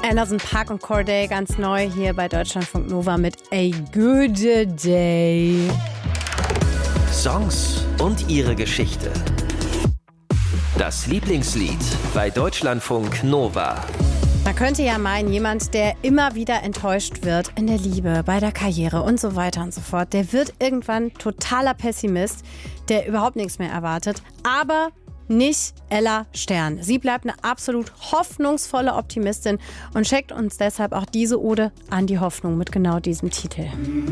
Anderson .Paak und Corday ganz neu hier bei Deutschlandfunk Nova mit A Good Day. Songs und ihre Geschichte. Das Lieblingslied bei Deutschlandfunk Nova. Man könnte ja meinen, jemand, der immer wieder enttäuscht wird in der Liebe, bei der Karriere und so weiter und so fort, der wird irgendwann totaler Pessimist, der überhaupt nichts mehr erwartet. Aber nicht Ella Stern. Sie bleibt eine absolut hoffnungsvolle Optimistin und schenkt uns deshalb auch diese Ode an die Hoffnung mit genau diesem Titel.